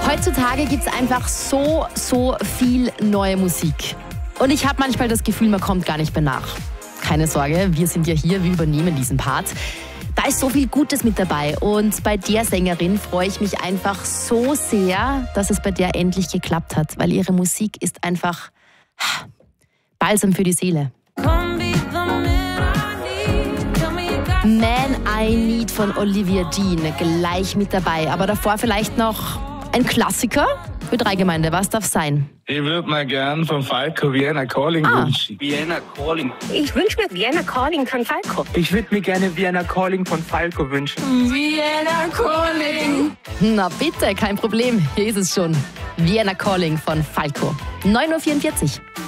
Heutzutage gibt es einfach so viel neue Musik. Und ich habe manchmal das Gefühl, man kommt gar nicht mehr nach. Keine Sorge, wir sind ja hier, wir übernehmen diesen Part. Da ist so viel Gutes mit dabei und bei der Sängerin freue ich mich einfach so sehr, dass es bei der endlich geklappt hat, weil ihre Musik ist einfach Balsam für die Seele. Man I Need von Olivia Dean, gleich mit dabei. Aber davor vielleicht noch ein Klassiker für Dreigemeinde. Was darf sein? Ich würde mal gern von Falco Vienna Calling wünschen. Vienna Calling. Ich wünsche mir Vienna Calling von Falco. Ich würde mir gerne Vienna Calling von Falco wünschen. Vienna Calling. Na bitte, kein Problem. Hier ist es schon. Vienna Calling von Falco. 9:44 Uhr.